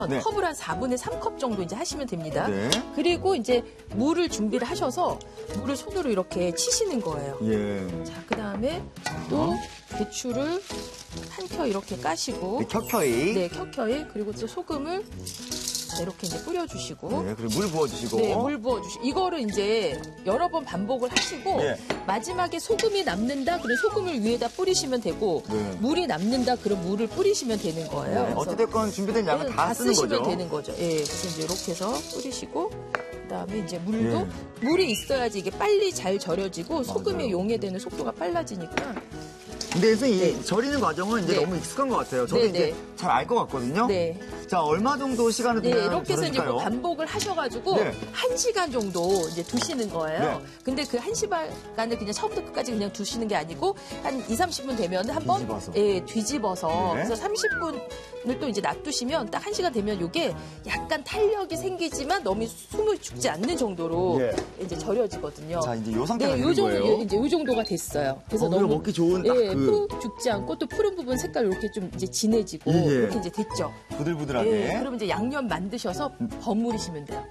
네. 컵을 한 4분의 3컵 정도 이제 하시면 됩니다. 네. 그리고 이제 물을 준비를 하셔서 물을 손으로 이렇게 치시는 거예요. 예. 자, 그다음에 또 배추를 한 켜 이렇게 까시고 네, 켜켜이. 네, 켜켜이. 그리고 또 소금을 이렇게 이제 뿌려주시고 네, 그리고 물 부어주시고. 네, 물 부어주시고 이거를 이제 여러 번 반복을 하시고 네. 마지막에 소금이 남는다 그럼 소금을 위에다 뿌리시면 되고 네. 물이 남는다 그럼 물을 뿌리시면 되는 거예요. 네, 그래서 어찌됐건 준비된 양을 다 쓰는 쓰시면 거죠. 되는 거죠. 예, 그래서 이제 이렇게 해서 뿌리시고 그다음에 이제 물도 예. 물이 있어야지 이게 빨리 잘 절여지고 소금이 맞아요. 용해되는 속도가 빨라지니까. 근데 선생님, 네. 이 절이는 과정은 이제 네. 너무 익숙한 것 같아요. 저도 네, 이제 네. 잘 알 것 같거든요. 네. 자, 얼마 정도 시간을 네, 두면 이렇게 해서 이제 절여질까요? 반복을 하셔가지고 네. 1시간 정도 이제 두시는 거예요. 네. 근데 그 1시간을 그냥 처음부터 끝까지 그냥 두시는 게 아니고 한 2, 30분 되면 한번 뒤집어서. 예, 뒤집어서 네. 그래서 30분을 또 이제 놔두시면 딱 1시간 되면 이게 약간 탄력이 생기지만 너무 숨을 죽지 않는 정도로 예. 이제 절여지거든요. 자, 이제 요 상태가 네, 되는 거예요. 이제 요 정도가 됐어요. 그래서 오히려 먹기 좋은 딱 예, 그- 푹 죽지 않고 또 푸른 부분 색깔 이렇게 좀 이제 진해지고 예. 이렇게 이제 됐죠. 부들부들하게. 예, 그럼 이제 양념 만드셔서 버무리시면 돼요.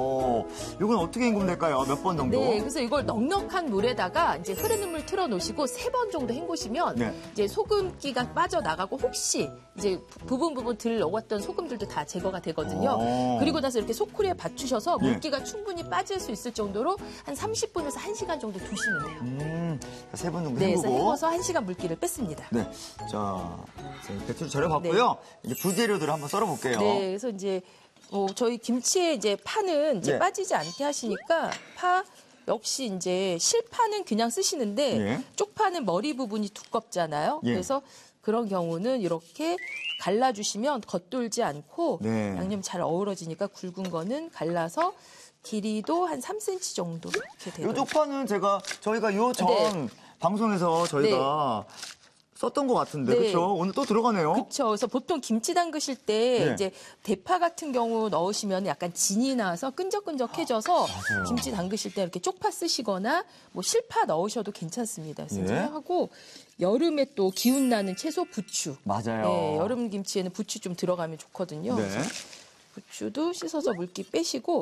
이건 어떻게 헹구면 될까요? 몇 번 정도? 네, 그래서 이걸 넉넉한 물에다가 이제 흐르는 물 틀어 놓으시고 3번 정도 헹구시면 네. 이제 소금기가 빠져나가고 혹시 이제 부분 들 녹았던 소금들도 다 제거가 되거든요. 그리고 나서 이렇게 소쿠리에 받치셔서 예. 물기가 충분히 빠질 수 있을 정도로 한 30분에서 1시간 정도 두시면 돼요. 세 번 정도 네, 그래서 헹구고. 헹궈서 1시간 물기를 뺐습니다. 네. 자, 이제 배추를 절여봤고요. 이제 부재료들을 한번 썰어볼게요. 네, 그래서 이제 저희 김치에 이제 파는 이제 네. 빠지지 않게 하시니까 파 역시 이제 실파는 그냥 쓰시는데 예. 쪽파는 머리 부분이 두껍잖아요. 예. 그래서 그런 경우는 이렇게 갈라주시면 겉돌지 않고 네. 양념 잘 어우러지니까 굵은 거는 갈라서 길이도 한 3cm 정도 이렇게 돼요. 요 쪽파는 저희가 요 전 방송에서 저희가 썼던 것 같은데, 네. 그렇죠? 오늘 또 들어가네요. 그렇죠. 그래서 보통 김치 담그실 때 네. 이제 대파 같은 경우 넣으시면 약간 진이 나서 끈적끈적해져서 맞아요. 김치 담그실 때 이렇게 쪽파 쓰시거나 뭐 실파 넣으셔도 괜찮습니다. 그래서 이제 예. 하고 여름에 또 기운 나는 채소 부추. 맞아요. 네, 여름 김치에는 부추 좀 들어가면 좋거든요. 네. 그래서 부추도 씻어서 물기 빼시고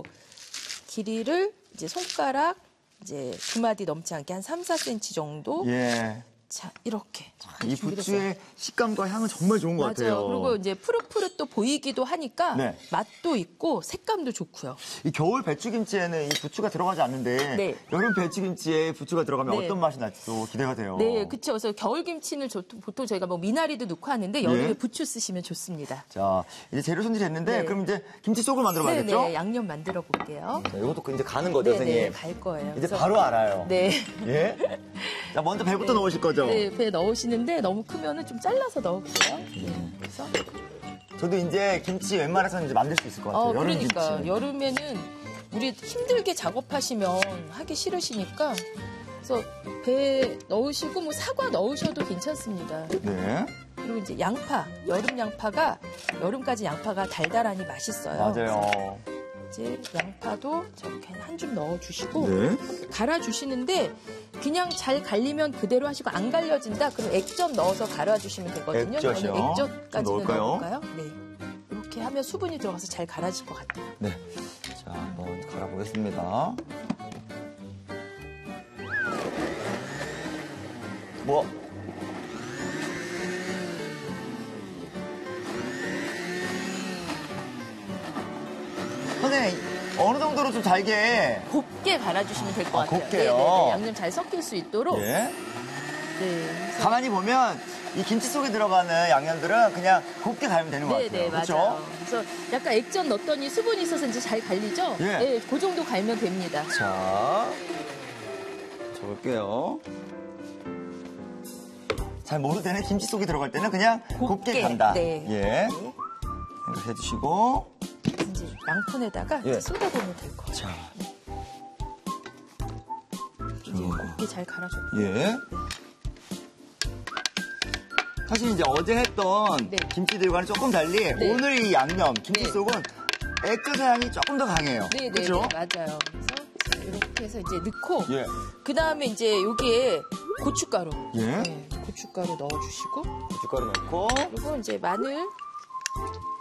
길이를 이제 손가락 이제 2마디 넘지 않게 한 3, 4cm 정도. 예. 자, 이렇게. 이 부추의 식감과 향은 정말 좋은 것 맞아요. 같아요. 그리고 이제 푸릇푸릇 또 보이기도 하니까 네. 맛도 있고 색감도 좋고요. 이 겨울 배추김치에는 이 부추가 들어가지 않는데 네. 여름 배추김치에 부추가 들어가면 네. 어떤 맛이 날지 또 기대가 돼요. 네, 그렇죠. 그래서 겨울 김치는 보통 저희가 뭐 미나리도 넣고 하는데 여름에 예. 부추 쓰시면 좋습니다. 자, 이제 재료 손질이 됐는데 네. 그럼 이제 김치 속을 만들어 네, 봐야겠죠? 네, 양념 만들어 볼게요. 자, 이것도 이제 가는 거죠, 네, 선생님? 네, 갈 거예요. 이제 그래서- 바로 알아요. 네. 예? 자, 먼저 배부터 넣으실 거죠? 네, 배에 넣으시는데 너무 크면은 좀 잘라서 넣어볼게요. 네, 그래서 저도 이제 김치 웬만해서는 이제 만들 수 있을 것 같아요. 여름 그러니까 김치. 여름에는 우리 힘들게 작업하시면 하기 싫으시니까 그래서 배에 넣으시고 뭐 사과 넣으셔도 괜찮습니다. 네. 그리고 이제 양파, 여름까지 양파가 달달하니 맛있어요. 맞아요. 이제 양파도 저렇게 한 줌 넣어주시고 네. 갈아주시는데 그냥 잘 갈리면 그대로 하시고 안 갈려진다 그럼 액젓 넣어서 갈아주시면 되거든요. 액젓이요? 저는 좀 액젓까지는 넣을까요? 넣을까요? 네. 이렇게 하면 수분이 들어가서 잘 갈아질 것 같아요. 네. 자, 한번 갈아보겠습니다. 뭐. 선생님, 어느 정도로 좀 잘게. 곱게 갈아주시면 될 것 같아요. 곱게요? 네, 양념 잘 섞일 수 있도록. 예. 네. 그래서 가만히 보면 이 김치 속에 들어가는 양념들은 그냥 곱게 갈면 되는 것 같아요. 네, 그렇죠? 맞아요. 그래서 약간 액젓 넣었더니 수분이 있어서 이제 잘 갈리죠? 예. 네, 그 정도 갈면 됩니다. 자, 적을게요. 잘 모를 때는 김치 속에 들어갈 때는 그냥 곱게 간다. 네. 예. 네. 이렇게 해주시고. 이제 양푼에다가 예. 이제 쏟아보면 될 거예요. 자. 이제 곱게 잘 갈아줬고. 예. 사실 이제 어제 했던 네. 김치들과는 조금 달리 네. 오늘 이 양념, 김치 네. 속은 액젓의 향이 조금 더 강해요. 네, 네, 그렇죠? 네, 맞아요. 그래서 이렇게 해서 이제 넣고 예. 그 다음에 이제 여기에 고춧가루. 예. 네, 고춧가루 넣어주시고 고춧가루 넣고. 그리고 이제 마늘